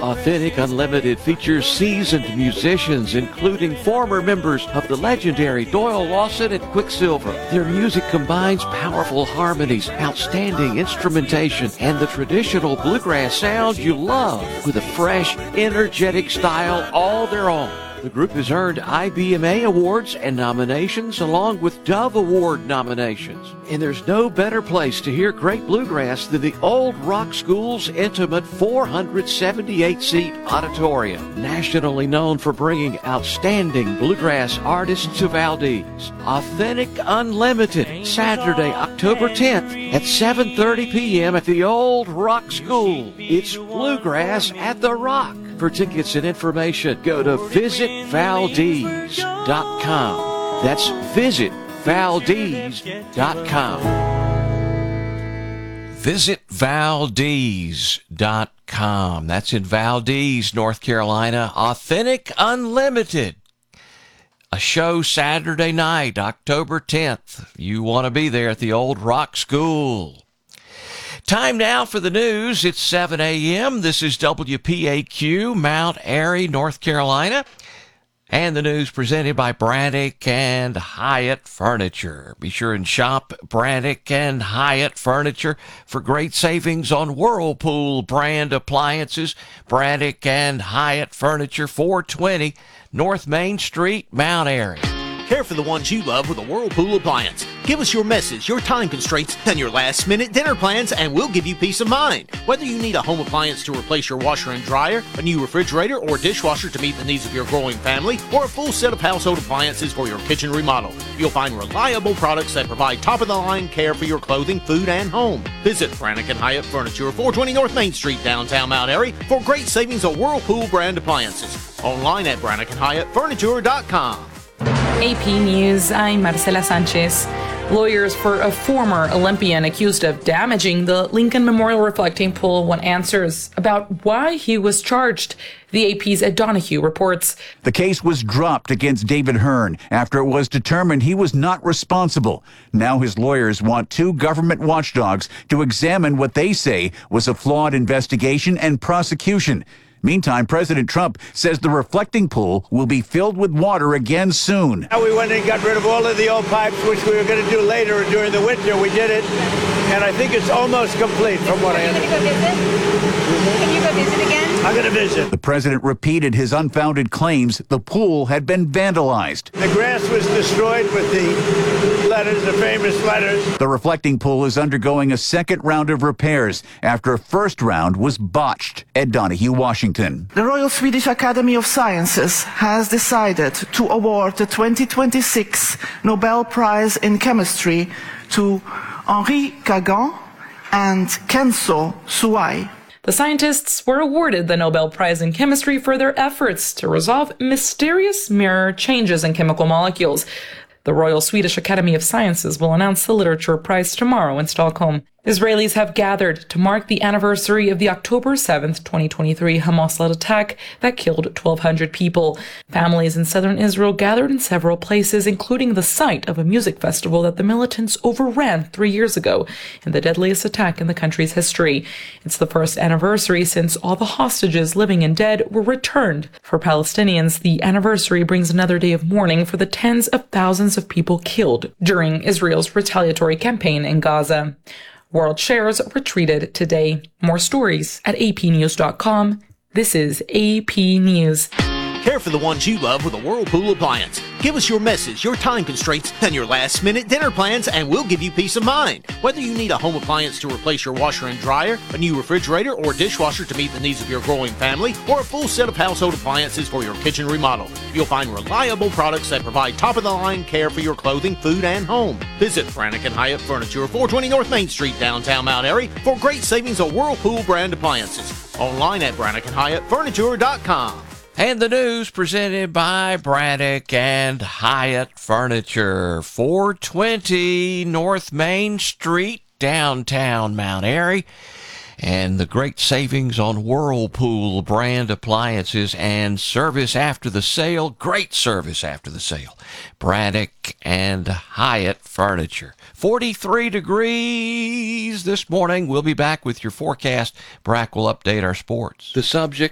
Authentic Unlimited features seasoned musicians, including former members of the legendary Doyle Lawson and Quicksilver. Their music combines powerful harmonies, outstanding instrumentation, and the traditional bluegrass sound you love with a fresh, energetic style all their own. The group has earned IBMA awards and nominations along with Dove Award nominations. And there's no better place to hear great bluegrass than the Old Rock School's intimate 478-seat auditorium. Nationally known for bringing outstanding bluegrass artists to Valdez. Authentic Unlimited, Saturday, October 10th at 7:30 p.m. at the Old Rock School. It's bluegrass at the Rock. For tickets and information, go to visitvaldez.com. That's visitvaldez.com. Visitvaldez.com. That's in Valdez, North Carolina. Authentic Unlimited. A show Saturday night, October 10th. You want to be there at the Old Rock School. Time now for the news. It's 7 a.m. This is WPAQ, Mount Airy, North Carolina. And the news presented by Braddock and Hyatt Furniture. Be sure and shop Braddock and Hyatt Furniture for great savings on Whirlpool brand appliances. Braddock and Hyatt Furniture, 420 North Main Street, Mount Airy. Care for the ones you love with a Whirlpool appliance. Give us your messes, your time constraints, and your last-minute dinner plans, and we'll give you peace of mind. Whether you need a home appliance to replace your washer and dryer, a new refrigerator or dishwasher to meet the needs of your growing family, or a full set of household appliances for your kitchen remodel, you'll find reliable products that provide top-of-the-line care for your clothing, food, and home. Visit Braddock and Hyatt Furniture, 420 North Main Street, downtown Mount Airy, for great savings on Whirlpool brand appliances. Online at BraddockandHyattFurniture.com. AP News, I'm Marcela Sanchez. Lawyers for a former Olympian accused of damaging the Lincoln Memorial reflecting pool want answers about why he was charged. The AP's Ed Donahue reports. The case was dropped against David Hearn after it was determined he was not responsible. Now his lawyers want two government watchdogs to examine what they say was a flawed investigation and prosecution. Meantime, President Trump says the reflecting pool will be filled with water again soon. We went and got rid of all of the old pipes, which we were going to do later during the winter. We did it, and I think it's almost complete from what I understand. Can you go visit again? I'm going to visit. The president repeated his unfounded claims the pool had been vandalized. The grass was destroyed with the letters, the famous letters. The reflecting pool is undergoing a second round of repairs after a first round was botched. Ed Donahue, Washington. The Royal Swedish Academy of Sciences has decided to award the 2026 Nobel Prize in Chemistry to Henri Kagan and Kenzo Suai. The scientists were awarded the Nobel Prize in Chemistry for their efforts to resolve mysterious mirror changes in chemical molecules. The Royal Swedish Academy of Sciences will announce the Literature Prize tomorrow in Stockholm. Israelis have gathered to mark the anniversary of the October 7th, 2023 Hamas-led attack that killed 1,200 people. Families in southern Israel gathered in several places, including the site of a music festival that the militants overran 3 years ago in the deadliest attack in the country's history. It's the first anniversary since all the hostages, living and dead, were returned. For Palestinians, the anniversary brings another day of mourning for the tens of thousands of people killed during Israel's retaliatory campaign in Gaza. World shares retreated today. More stories at apnews.com. This is AP News. Care for the ones you love with a Whirlpool appliance. Give us your messes, your time constraints, and your last-minute dinner plans, and we'll give you peace of mind. Whether you need a home appliance to replace your washer and dryer, a new refrigerator or dishwasher to meet the needs of your growing family, or a full set of household appliances for your kitchen remodel, you'll find reliable products that provide top-of-the-line care for your clothing, food, and home. Visit Braddock and Hyatt Furniture, 420 North Main Street, downtown Mount Airy, for great savings on Whirlpool brand appliances. Online at BraddockandHyattFurniture.com. And the news presented by Braddock and Hyatt Furniture, 420 North Main Street, downtown Mount Airy. And the great savings on Whirlpool brand appliances and service after the sale. Great service after the sale. Braddock and Hyatt Furniture. 43 degrees this morning. We'll be back with your forecast. Brack will update our sports. The subject